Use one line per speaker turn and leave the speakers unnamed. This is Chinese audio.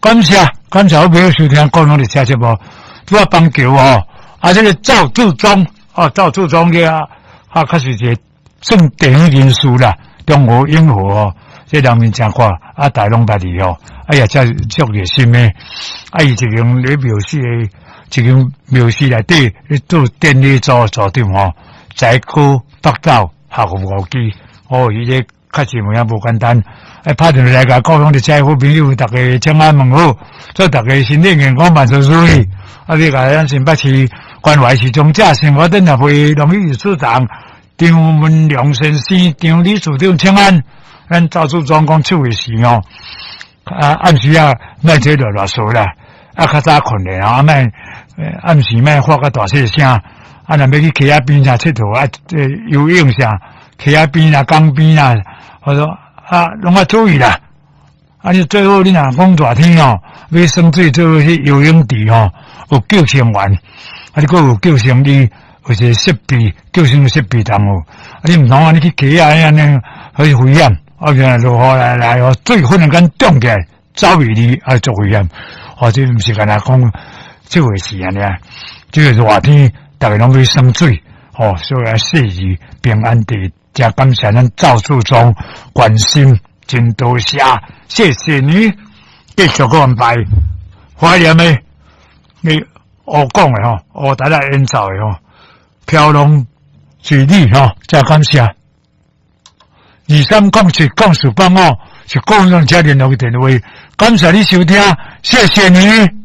感谢我朋友收听高雄的车节目，拄啊帮球哦，这个赵志忠嘅确实是算第一人士啦，中华英豪哦，这人民真看大龙捌你哦，这足热心诶，伊一种咧描写诶，一种描写内底做典礼组长哦，在科北斗学5期哦，伊这确实有影无简单。拍电话来甲高雄的车好朋友，大家请安问好，祝大家身体健康，万事如意。你甲咱新北市关怀市中正生活灯会荣誉处长张文良先生、张理事长请安。咱赵处长讲手的时哦，暗时莫坐落数啦，较早困咧啊，暗时莫发个大细声，若要去溪仔边上佚佗游泳啥，溪仔边啦、江边啦，或者拢要注意啦。你最好你若讲热天哦，要耍水最好去游泳池哦，有救生员，你还有救生衣，有些设备，救生设备同有。你唔通你去溪仔安尼，可以危险。落雨来哦，水忽然间涨起来，走袂离，足危险。这毋是干那讲这回事安尼啊。这个热天，大家拢要耍水，所以适宜平安地。真感谢咱赵处长关心，真多谢，谢谢你。继续个安排，怀念的你学讲的学台来演奏的飘龙举例真感谢。2307讲事帮是高雄车联络的电话，感谢你收听，谢谢你。